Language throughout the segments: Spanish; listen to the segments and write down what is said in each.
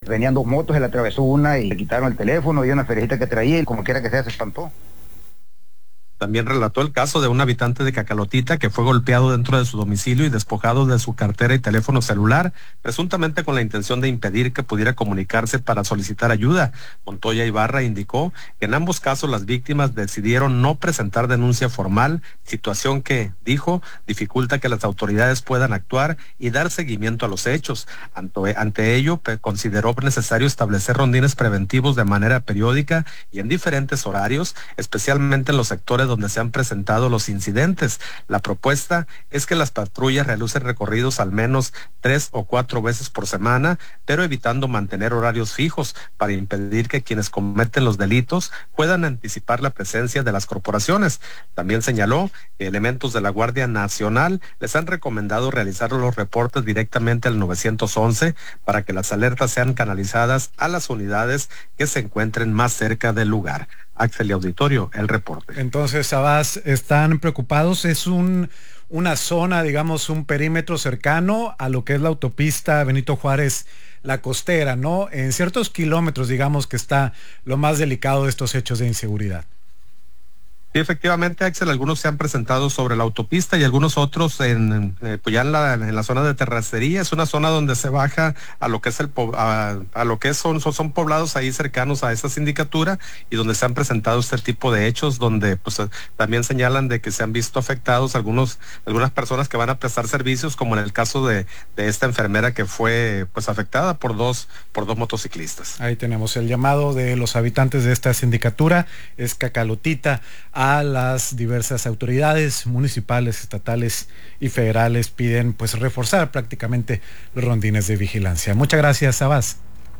Venían dos motos, él atravesó una y le quitaron el teléfono y una ferecita que traía y como quiera que sea se espantó. También relató el caso de un habitante de Cacalotita que fue golpeado dentro de su domicilio y despojado de su cartera y teléfono celular, presuntamente con la intención de impedir que pudiera comunicarse para solicitar ayuda. Montoya Ibarra indicó que en ambos casos las víctimas decidieron no presentar denuncia formal, situación que, dijo, dificulta que las autoridades puedan actuar y dar seguimiento a los hechos. Ante ello, consideró necesario establecer rondines preventivos de manera periódica y en diferentes horarios, especialmente en los sectores donde se han presentado los incidentes. La propuesta es que las patrullas realicen recorridos al menos 3 o 4 veces por semana, pero evitando mantener horarios fijos para impedir que quienes cometen los delitos puedan anticipar la presencia de las corporaciones. También señaló que elementos de la Guardia Nacional les han recomendado realizar los reportes directamente al 911 para que las alertas sean canalizadas a las unidades que se encuentren más cerca del lugar. Axel y Auditorio, el reporte. Entonces, Sabás, ¿están preocupados? ¿Es una zona, digamos, un perímetro cercano a lo que es la autopista Benito Juárez, la costera, ¿no? En ciertos kilómetros, digamos, que está lo más delicado de estos hechos de inseguridad. Sí, efectivamente, Axel, algunos se han presentado sobre la autopista y algunos otros pues ya en la zona de terracería. Es una zona donde se baja a lo que es a lo que son poblados ahí cercanos a esa sindicatura y donde se han presentado este tipo de hechos, donde pues también señalan de que se han visto afectados algunas personas que van a prestar servicios, como en el caso de esta enfermera que fue pues afectada por dos motociclistas. Ahí tenemos el llamado de los habitantes de esta sindicatura, es Cacalotita, a las diversas autoridades municipales, estatales y federales. Piden pues reforzar prácticamente los rondines de vigilancia. Muchas gracias, Sabás.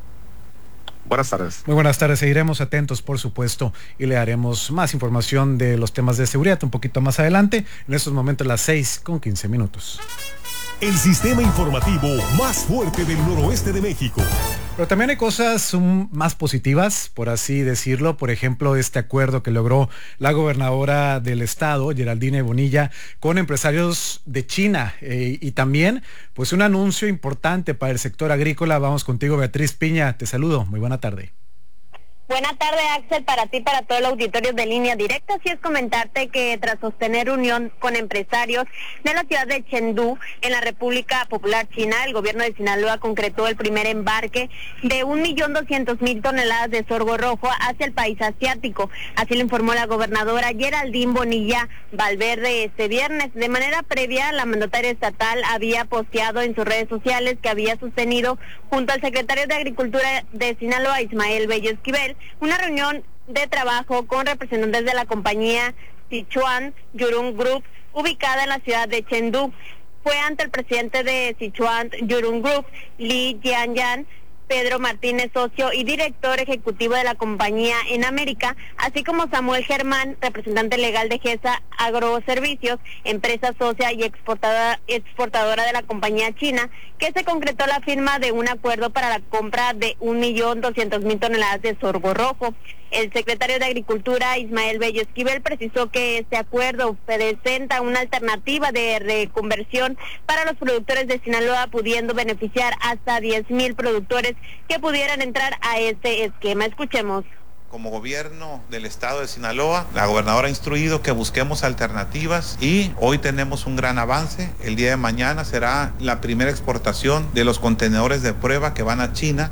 Buenas tardes. Muy buenas tardes, seguiremos atentos por supuesto y le haremos más información de los temas de seguridad un poquito más adelante. En estos momentos las 6:15. El sistema informativo más fuerte del noroeste de México. Pero también hay cosas más positivas, por así decirlo. Por ejemplo, este acuerdo que logró la gobernadora del estado, Geraldine Bonilla, con empresarios de China. Y también, pues un anuncio importante para el sector agrícola. Vamos contigo, Beatriz Piña. Te saludo. Muy buena tarde. Buena tarde, Axel, para ti, para todo el auditorio de Línea Directa. Así es, comentarte que tras sostener unión con empresarios de la ciudad de Chengdu, en la República Popular China, el gobierno de Sinaloa concretó el primer embarque de 1.200.000 toneladas de sorgo rojo hacia el país asiático. Así lo informó la gobernadora Geraldine Bonilla Valverde este viernes. De manera previa, la mandataria estatal había posteado en sus redes sociales que había sostenido junto al secretario de Agricultura de Sinaloa, Ismael Bello Esquivel, una reunión de trabajo con representantes de la compañía Sichuan Yurun Group, ubicada en la ciudad de Chengdu. Fue ante el presidente de Sichuan Yurun Group, Li Jianyan, Pedro Martínez, socio y director ejecutivo de la compañía en América, así como Samuel Germán, representante legal de GESA Agroservicios, empresa socia y exportadora de la compañía china, que se concretó la firma de un acuerdo para la compra de 1.200.000 toneladas de sorgo rojo. El secretario de Agricultura, Ismael Bello Esquivel, precisó que este acuerdo presenta una alternativa de reconversión para los productores de Sinaloa, pudiendo beneficiar hasta 10,000 productores que pudieran entrar a este esquema. Escuchemos. Como gobierno del estado de Sinaloa, la gobernadora ha instruido que busquemos alternativas y hoy tenemos un gran avance. El día de mañana será la primera exportación de los contenedores de prueba que van a China.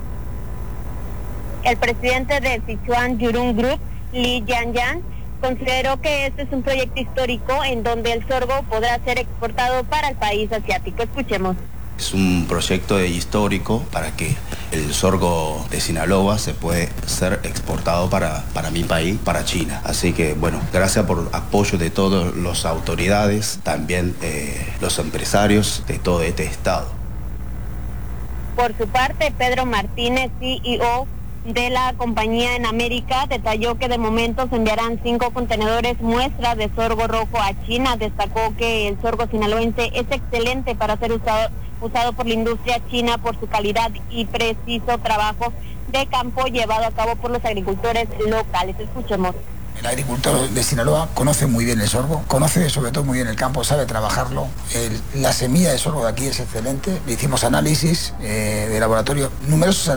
El presidente de Sichuan Yurun Group, Li Jianyan, consideró que este es un proyecto histórico en donde el sorgo podrá ser exportado para el país asiático. Escuchemos. Es un proyecto histórico para que el sorgo de Sinaloa se puede ser exportado para mi país, para China. Así que, bueno, gracias por el apoyo de todas las autoridades, también los empresarios de todo este estado. Por su parte, Pedro Martínez, CEO de la compañía en América, detalló que de momento se enviarán 5 contenedores muestras de sorgo rojo a China. Destacó que el sorgo sinaloense es excelente para ser usado por la industria china por su calidad y preciso trabajo de campo llevado a cabo por los agricultores locales. Escuchemos. El agricultor de Sinaloa conoce muy bien el sorgo, conoce sobre todo muy bien el campo, sabe trabajarlo. La semilla de sorgo de aquí es excelente. Le hicimos análisis de laboratorio, numerosos